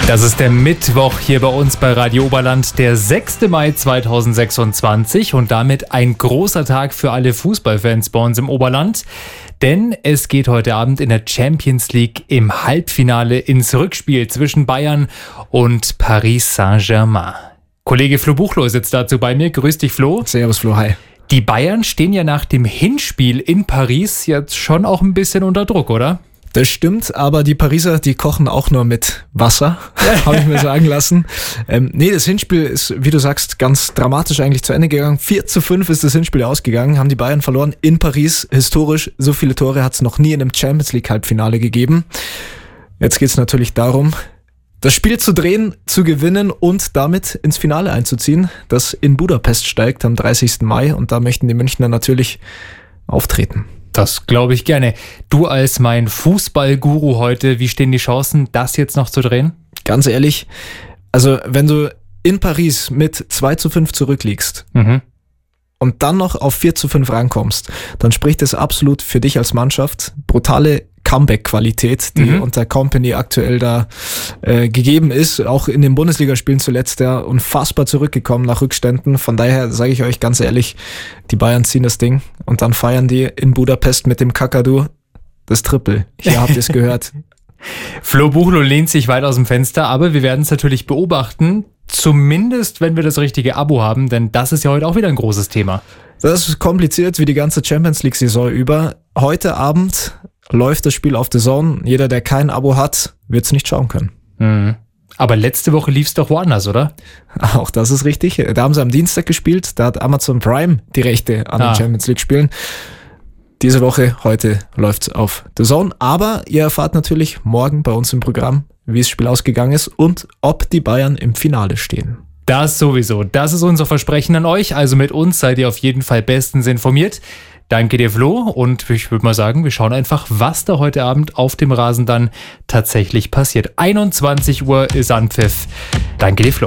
Das ist der Mittwoch hier bei uns bei Radio Oberland, der 6. Mai 2026 und damit ein großer Tag für alle Fußballfans bei uns im Oberland. Denn es geht heute Abend in der Champions League im Halbfinale ins Rückspiel zwischen Bayern und Paris Saint-Germain. Kollege Flo Buchloh sitzt dazu bei mir. Grüß dich, Flo. Servus, Flo, hi. Die Bayern stehen ja nach dem Hinspiel in Paris jetzt schon auch ein bisschen unter Druck, oder? Das stimmt, aber die Pariser, die kochen auch nur mit Wasser, habe ich mir sagen lassen. Das Hinspiel ist, wie du sagst, ganz dramatisch eigentlich zu Ende gegangen. 4:5 ist das Hinspiel ausgegangen, haben die Bayern verloren in Paris. Historisch, so viele Tore hat es noch nie in einem Champions League Halbfinale gegeben. Jetzt geht es natürlich darum, das Spiel zu drehen, zu gewinnen und damit ins Finale einzuziehen, das in Budapest steigt am 30. Mai und da möchten die Münchner natürlich auftreten. Das glaube ich gerne. Du als mein Fußballguru heute, wie stehen die Chancen, das jetzt noch zu drehen? Ganz ehrlich, also wenn du in Paris mit 2:5 zurückliegst und dann noch auf 4:5 rankommst, dann spricht es absolut für dich als Mannschaft. Brutale Comeback-Qualität, die unter Kompany aktuell da gegeben ist. Auch in den Bundesligaspielen zuletzt ja unfassbar zurückgekommen nach Rückständen. Von daher sage ich euch ganz ehrlich, die Bayern ziehen das Ding und dann feiern die in Budapest mit dem Kakadu das Triple. Hier habt ihr es gehört. Flo Buchloh lehnt sich weit aus dem Fenster, aber wir werden es natürlich beobachten. Zumindest, wenn wir das richtige Abo haben, denn das ist ja heute auch wieder ein großes Thema. Das ist kompliziert wie die ganze Champions League-Saison über. Heute Abend läuft das Spiel auf The Zone. Jeder, der kein Abo hat, wird es nicht schauen können. Aber letzte Woche lief es doch woanders, oder? Auch das ist richtig. Da haben sie am Dienstag gespielt. Da hat Amazon Prime die Rechte an den Champions League-Spielen. Diese Woche, heute läuft's auf The Zone. Aber ihr erfahrt natürlich morgen bei uns im Programm, wie das Spiel ausgegangen ist und ob die Bayern im Finale stehen. Das sowieso. Das ist unser Versprechen an euch. Also mit uns seid ihr auf jeden Fall bestens informiert. Danke dir, Flo. Und ich würde mal sagen, wir schauen einfach, was da heute Abend auf dem Rasen dann tatsächlich passiert. 21 Uhr ist Anpfiff. Danke dir, Flo.